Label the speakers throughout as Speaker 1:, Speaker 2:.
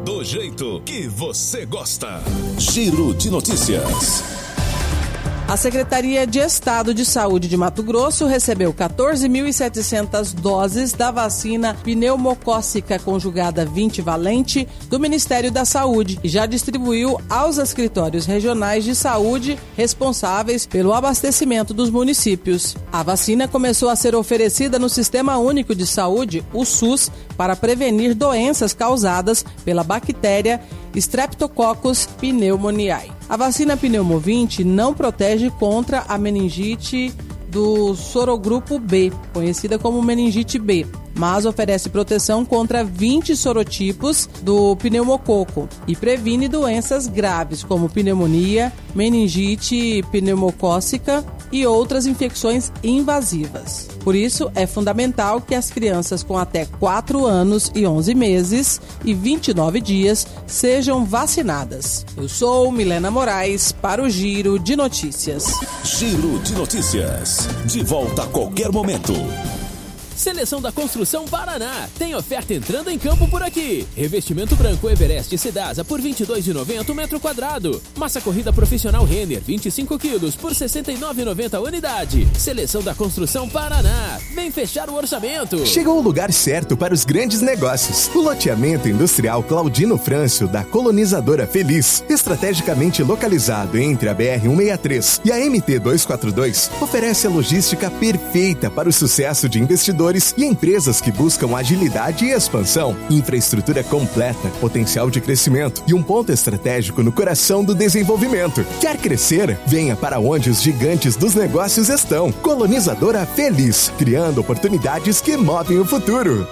Speaker 1: do jeito que você gosta. Giro de Notícias.
Speaker 2: A Secretaria de Estado de Saúde de Mato Grosso recebeu 14.700 doses da vacina pneumocócica conjugada 20-valente do Ministério da Saúde e já distribuiu aos escritórios regionais de saúde responsáveis pelo abastecimento dos municípios. A vacina começou a ser oferecida no Sistema Único de Saúde, o SUS, para prevenir doenças causadas pela bactéria Streptococcus pneumoniae. A vacina Pneumovinte não protege contra a meningite do sorogrupo B, conhecida como meningite B, mas oferece proteção contra 20 sorotipos do pneumococo e previne doenças graves como pneumonia, meningite pneumocócica e outras infecções invasivas. Por isso, é fundamental que as crianças com até 4 anos e 11 meses e 29 dias sejam vacinadas. Eu sou Milena Moraes para o Giro de Notícias.
Speaker 1: Giro de Notícias. De volta a qualquer momento.
Speaker 3: Seleção da Construção Paraná. Tem oferta entrando em campo por aqui. Revestimento branco Everest Sedasa por R$ 22,90 o metro quadrado. Massa corrida profissional Renner 25 quilos por R$ 69,90 unidade. Seleção da Construção Paraná. Vem fechar o orçamento.
Speaker 4: Chegou o lugar certo para os grandes negócios. O loteamento industrial Claudino Frâncio da Colonizadora Feliz, estrategicamente localizado entre a BR-163 e a MT-242, oferece a logística perfeita para o sucesso de investidores e empresas que buscam agilidade e expansão, infraestrutura completa, potencial de crescimento e um ponto estratégico no coração do desenvolvimento. Quer crescer? Venha para onde os gigantes dos negócios estão. Colonizadora Feliz, criando oportunidades que movem o futuro.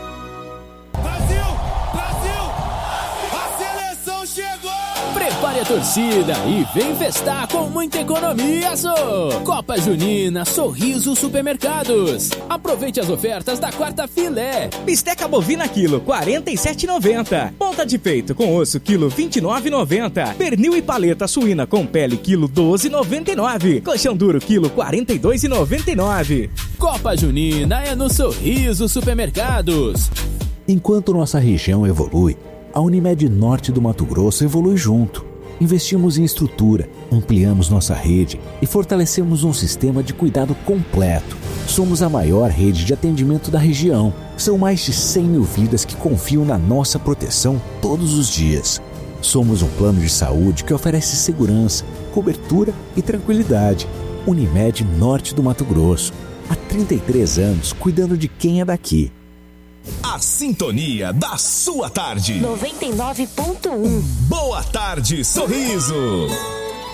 Speaker 3: Prepare a torcida e vem festar com muita economia, Copa Junina Sorriso Supermercados. Aproveite as ofertas da quarta filé.
Speaker 5: Bisteca bovina quilo, R$ 47,90. Ponta de peito com osso, quilo, R$ 29,90. Pernil e paleta suína com pele, quilo, R$ 12,99. Colchão duro, quilo, R$ 42,99.
Speaker 3: Copa Junina é no Sorriso Supermercados.
Speaker 6: Enquanto nossa região evolui, a Unimed Norte do Mato Grosso evolui junto. Investimos em estrutura, ampliamos nossa rede e fortalecemos um sistema de cuidado completo. Somos a maior rede de atendimento da região. São mais de 100 mil vidas que confiam na nossa proteção todos os dias. Somos um plano de saúde que oferece segurança, cobertura e tranquilidade. Unimed Norte do Mato Grosso. Há 33 anos cuidando de quem é daqui.
Speaker 1: A sintonia da sua tarde.
Speaker 7: 99.1.
Speaker 1: Boa tarde, Sorriso.